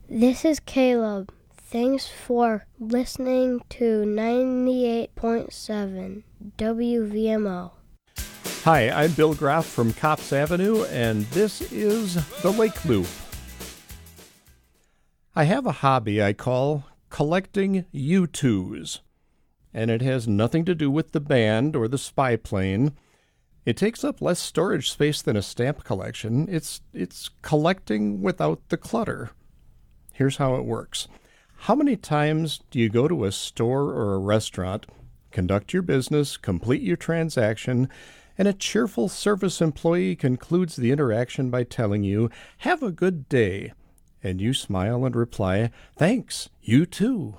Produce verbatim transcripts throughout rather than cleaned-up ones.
This is Caleb. Thanks for listening to ninety-eight point seven W V M O. Hi, I'm Bill Graff from Copps Avenue, and this is The Lake Loop. I have a hobby I call collecting U two's, and it has nothing to do with the band or the spy plane. It takes up less storage space than a stamp collection. It's, it's collecting without the clutter. Here's how it works. How many times do you go to a store or a restaurant, conduct your business, complete your transaction, and a cheerful service employee concludes the interaction by telling you, "Have a good day," and you smile and reply, "Thanks, you too."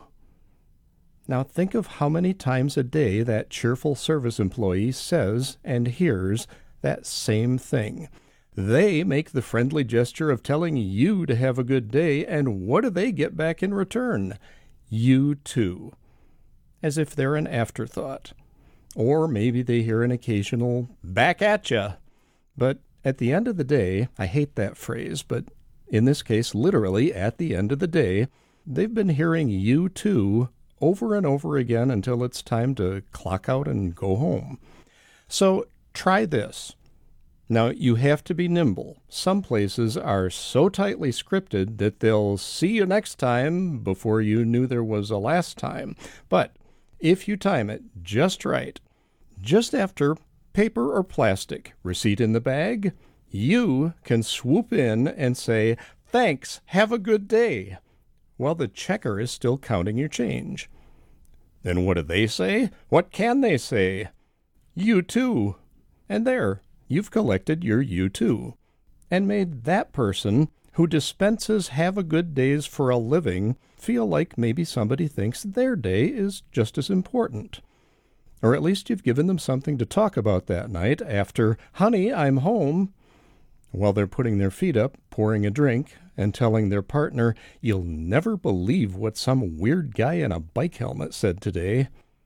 Now think of how many times a day that cheerful service employee says and hears that same thing. They make the friendly gesture of telling you to have a good day, and what do they get back in return? You too. As if they're an afterthought. Or maybe they hear an occasional "back at ya." But at the end of the day, I hate that phrase, but in this case, literally at the end of the day, they've been hearing "you too" over and over again until it's time to clock out and go home. So try this. Now, you have to be nimble. Some places are so tightly scripted that they'll "see you next time" before you knew there was a last time. But if you time it just right, just after paper or plastic, receipt in the bag, you can swoop in and say, "Thanks, have a good day," while the checker is still counting your change. Then what do they say? What can they say? You too. And there, you've collected your you too, and made that person who dispenses have a good days for a living feel like maybe somebody thinks their day is just as important. Or at least you've given them something to talk about that night after "Honey, I'm home," while they're putting their feet up, pouring a drink, and telling their partner, "You'll never believe what some weird guy in a bike helmet said today."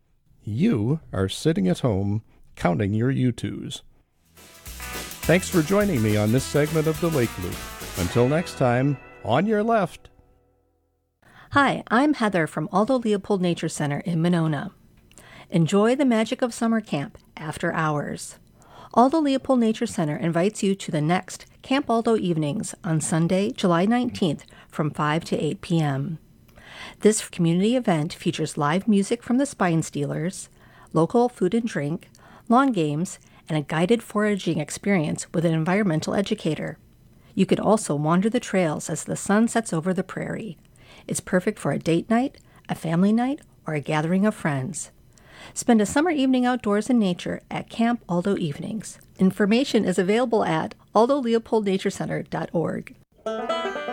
You are sitting at home counting your U twos. Thanks for joining me on this segment of The Lake Loop. Until next time, on your left. Hi, I'm Heather from Aldo Leopold Nature Center in Monona. Enjoy the magic of summer camp after hours. Aldo Leopold Nature Center invites you to the next Camp Aldo Evenings on Sunday, July nineteenth from five to eight p.m. This community event features live music from the Spine Stealers, local food and drink, lawn games, and a guided foraging experience with an environmental educator. You can also wander the trails as the sun sets over the prairie. It's perfect for a date night, a family night, or a gathering of friends. Spend a summer evening outdoors in nature at Camp Aldo Evenings. Information is available at aldo leopold nature center dot org.